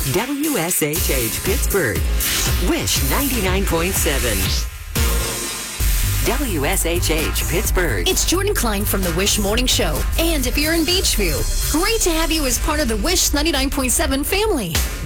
WSHH Pittsburgh. Wish 99.7. WSHH Pittsburgh. It's Jordan Klein from the Wish Morning Show. And if you're in Beechview, great to have you as part of the Wish 99.7 family.